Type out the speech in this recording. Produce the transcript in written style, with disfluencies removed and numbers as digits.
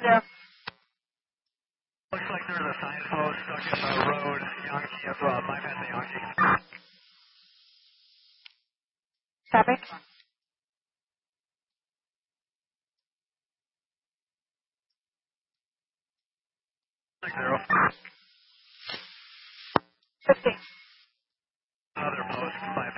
Yeah. Looks like there's a signpost stuck in the road, Yangtze as well. Bypass the Yangtze. Traffic? Zero. 15. Another post, bypass.